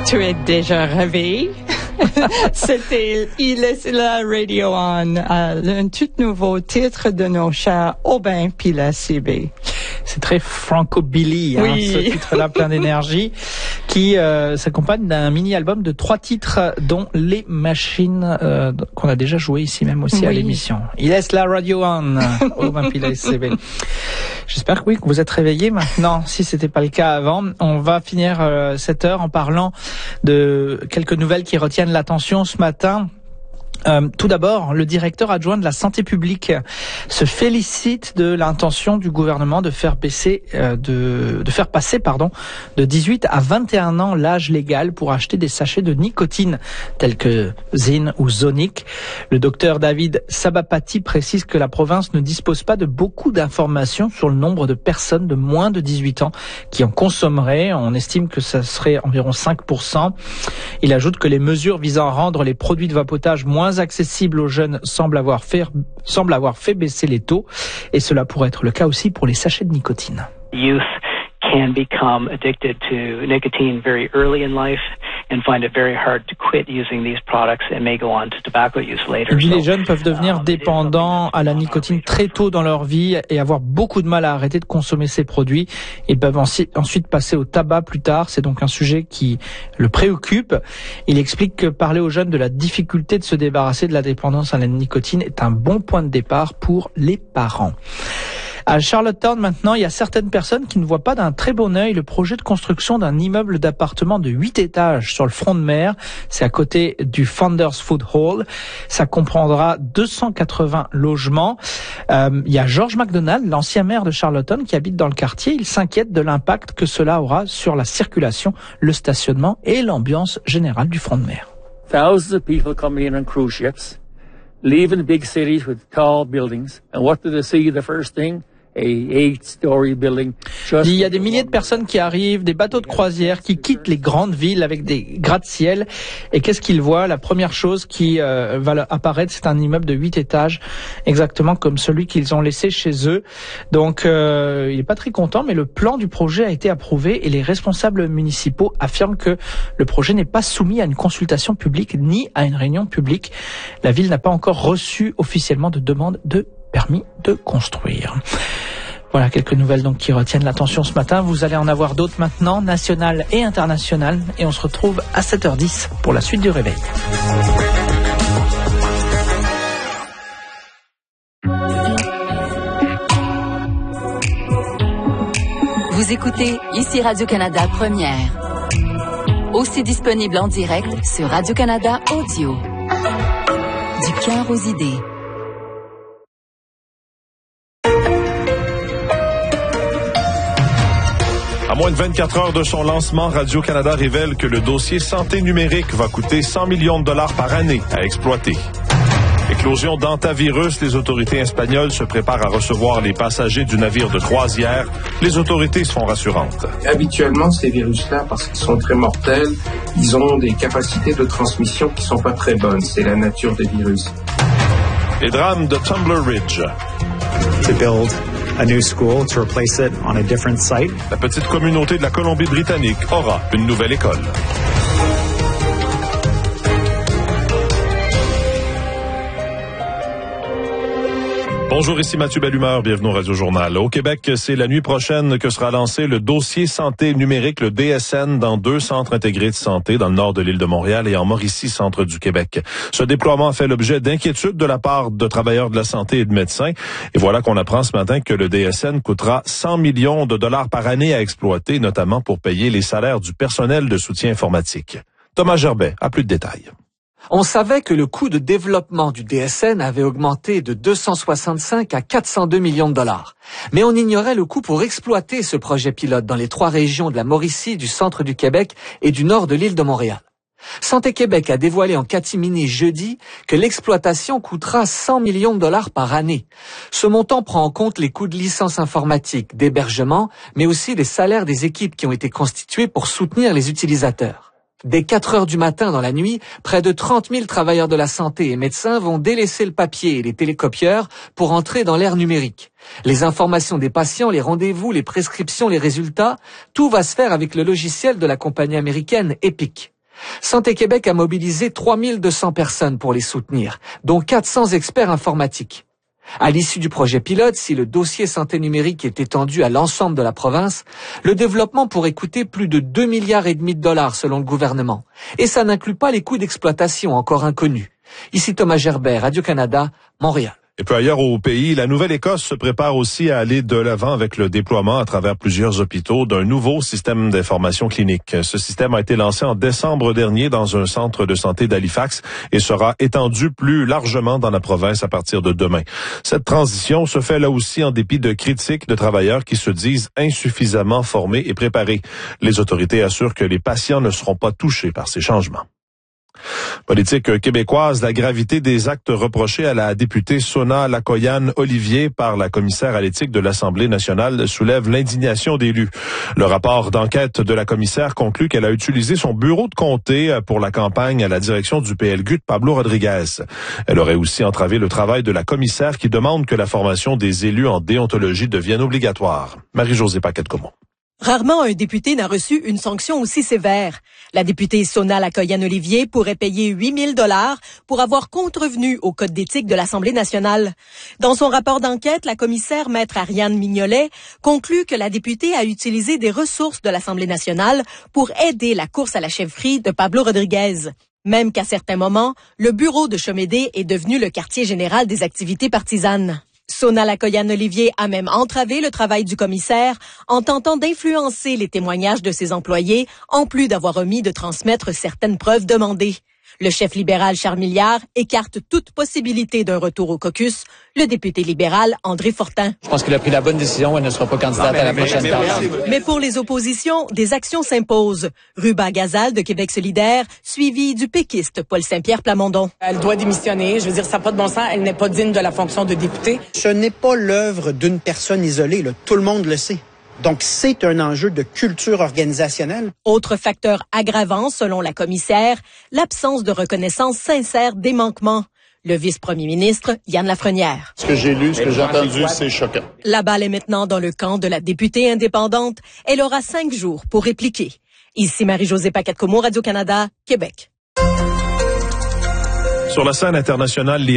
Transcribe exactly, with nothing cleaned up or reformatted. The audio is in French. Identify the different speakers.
Speaker 1: Tu es déjà réveillé? C'était Il est la Radio On, euh, un tout nouveau titre de nos chers Aubin Pila C B.
Speaker 2: C'est très franco-billy, hein,
Speaker 1: oui.
Speaker 2: Ce titre-là plein d'énergie, qui euh, s'accompagne d'un mini-album de trois titres, dont Les Machines, euh, qu'on a déjà joué ici même aussi oui. à l'émission. Il est la Radio On, Aubin Pila C B. J'espère que oui, que vous êtes réveillés maintenant, si c'était pas le cas avant. On va finir euh, cette heure en parlant de quelques nouvelles qui retiennent l'attention ce matin. Euh, tout d'abord, le directeur adjoint de la santé publique se félicite de l'intention du gouvernement de faire baisser, euh, de, de faire passer, pardon, de dix-huit à vingt et un ans l'âge légal pour acheter des sachets de nicotine tels que Zyn ou Zonic. Le docteur David Sabapati précise que la province ne dispose pas de beaucoup d'informations sur le nombre de personnes de moins de dix-huit ans qui en consommeraient. On estime que ça serait environ cinq pour cent. Il ajoute que les mesures visant à rendre les produits de vapotage moins accessible aux jeunes semble avoir fait, semble avoir fait baisser les taux, et cela pourrait être le cas aussi pour les sachets de nicotine.
Speaker 3: Youth can become addicted to nicotine very early in life and find it very hard to quit using these products and may go on to tobacco use later.
Speaker 2: Les jeunes peuvent devenir dépendants à la nicotine très tôt dans leur vie et avoir beaucoup de mal à arrêter de consommer ces produits, et peuvent ensuite passer au tabac plus tard. C'est donc un sujet qui le préoccupe. Il explique que parler aux jeunes de la difficulté de se débarrasser de la dépendance à la nicotine est un bon point de départ pour les parents. À Charlottetown, maintenant, il y a certaines personnes qui ne voient pas d'un très bon œil le projet de construction d'un immeuble d'appartements de huit étages sur le front de mer. C'est à côté du Founders Food Hall. Ça comprendra deux cent quatre-vingts logements. Euh, il y a George McDonald, l'ancien maire de Charlottetown, qui habite dans le quartier. Il s'inquiète de l'impact que cela aura sur la circulation, le stationnement et l'ambiance générale du front de mer.
Speaker 4: Thousands of people coming in on cruise ships, leaving big cities with tall buildings. And what do they see the first thing?
Speaker 2: Il y a des milliers de personnes qui arrivent, des bateaux de croisière qui quittent les grandes villes avec des gratte-ciel. Et qu'est-ce qu'ils voient? La première chose qui euh, va apparaître, c'est un immeuble de huit étages, exactement comme celui qu'ils ont laissé chez eux. Donc, euh, il n'est pas très content, mais le plan du projet a été approuvé et les responsables municipaux affirment que le projet n'est pas soumis à une consultation publique ni à une réunion publique. La ville n'a pas encore reçu officiellement de demande de permis de construire. Voilà quelques nouvelles donc qui retiennent l'attention ce matin. Vous allez en avoir d'autres maintenant, nationales et internationales. Et on se retrouve à sept heures dix pour la suite du réveil.
Speaker 5: Vous écoutez ici Radio-Canada Première. Aussi disponible en direct sur Radio-Canada Audio. Du cœur aux idées.
Speaker 6: À moins de vingt-quatre heures de son lancement, Radio-Canada révèle que le dossier santé numérique va coûter cent millions de dollars par année à exploiter. Éclosion d'hantavirus, les autorités espagnoles se préparent à recevoir les passagers du navire de croisière. Les autorités se font rassurantes.
Speaker 7: Habituellement, ces virus-là, parce qu'ils sont très mortels, ils ont des capacités de transmission qui sont pas très bonnes. C'est la nature des virus.
Speaker 6: Les drames de Tumbler Ridge.
Speaker 8: To build a new school, to replace it on a different site.
Speaker 6: La petite communauté de la Colombie-Britannique aura une nouvelle école. Bonjour, ici Mathieu Bellumeur, bienvenue au Radio Journal. Au Québec, c'est la nuit prochaine que sera lancé le dossier santé numérique, le D S N, dans deux centres intégrés de santé, dans le nord de l'île de Montréal et en Mauricie, centre du Québec. Ce déploiement a fait l'objet d'inquiétudes de la part de travailleurs de la santé et de médecins. Et voilà qu'on apprend ce matin que le D S N coûtera cent millions de dollars par année à exploiter, notamment pour payer les salaires du personnel de soutien informatique. Thomas Gerbet a plus de détails.
Speaker 9: On savait que le coût de développement du D S N avait augmenté de deux cent soixante-cinq à quatre cent deux millions de dollars. Mais on ignorait le coût pour exploiter ce projet pilote dans les trois régions de la Mauricie, du centre du Québec et du nord de l'île de Montréal. Santé Québec a dévoilé en catimini jeudi que l'exploitation coûtera cent millions de dollars par année. Ce montant prend en compte les coûts de licence informatique, d'hébergement, mais aussi les salaires des équipes qui ont été constituées pour soutenir les utilisateurs. Dès quatre heures du matin dans la nuit, près de trente mille travailleurs de la santé et médecins vont délaisser le papier et les télécopieurs pour entrer dans l'ère numérique. Les informations des patients, les rendez-vous, les prescriptions, les résultats, tout va se faire avec le logiciel de la compagnie américaine Epic. Santé Québec a mobilisé trois mille deux cents personnes pour les soutenir, dont quatre cents experts informatiques. À l'issue du projet pilote, si le dossier santé numérique est étendu à l'ensemble de la province, le développement pourrait coûter plus de deux milliards et demi de dollars selon le gouvernement. Et ça n'inclut pas les coûts d'exploitation encore inconnus. Ici Thomas Gerbert, Radio-Canada, Montréal.
Speaker 6: Et puis ailleurs au pays, la Nouvelle-Écosse se prépare aussi à aller de l'avant avec le déploiement à travers plusieurs hôpitaux d'un nouveau système d'information clinique. Ce système a été lancé en décembre dernier dans un centre de santé d'Halifax et sera étendu plus largement dans la province à partir de demain. Cette transition se fait là aussi en dépit de critiques de travailleurs qui se disent insuffisamment formés et préparés. Les autorités assurent que les patients ne seront pas touchés par ces changements. Politique québécoise, la gravité des actes reprochés à la députée Sona Lakoyan-Olivier par la commissaire à l'éthique de l'Assemblée nationale soulève l'indignation d'élus. Le rapport d'enquête de la commissaire conclut qu'elle a utilisé son bureau de comté pour la campagne à la direction du P L Q de Pablo Rodriguez. Elle aurait aussi entravé le travail de la commissaire qui demande que la formation des élus en déontologie devienne obligatoire. Marie-Josée Paquette-Comont.
Speaker 10: Rarement un député n'a reçu une sanction aussi sévère. La députée Sona Lakoyan-Olivier pourrait payer huit mille dollars pour avoir contrevenu au code d'éthique de l'Assemblée nationale. Dans son rapport d'enquête, la commissaire maître Ariane Mignolet conclut que la députée a utilisé des ressources de l'Assemblée nationale pour aider la course à la chefferie de Pablo Rodriguez. Même qu'à certains moments, le bureau de Chomédé est devenu le quartier général des activités partisanes. Sona Lakoyan-Olivier a même entravé le travail du commissaire en tentant d'influencer les témoignages de ses employés, en plus d'avoir omis de transmettre certaines preuves demandées. Le chef libéral Charles Milliard écarte toute possibilité d'un retour au caucus. Le député libéral André Fortin.
Speaker 11: Je pense qu'il a pris la bonne décision. Elle ne sera pas candidate à la prochaine campagne.
Speaker 10: Mais pour les oppositions, des actions s'imposent. Ruba Gazal de Québec solidaire, suivi du péquiste Paul Saint-Pierre Plamondon.
Speaker 12: Elle doit démissionner. Je veux dire, ça n'a pas de bon sens. Elle n'est pas digne de la fonction de députée.
Speaker 13: Ce n'est pas l'œuvre d'une personne isolée. Là. Tout le monde le sait. Donc, c'est un enjeu de culture organisationnelle.
Speaker 10: Autre facteur aggravant, selon la commissaire, l'absence de reconnaissance sincère des manquements. Le vice-premier ministre, Yann Lafrenière.
Speaker 14: Ce que j'ai lu, ce que j'ai entendu, c'est choquant.
Speaker 10: La balle est maintenant dans le camp de la députée indépendante. Elle aura cinq jours pour répliquer. Ici Marie-Josée Paquette-Comont, Radio-Canada, Québec.
Speaker 6: Sur la scène internationale,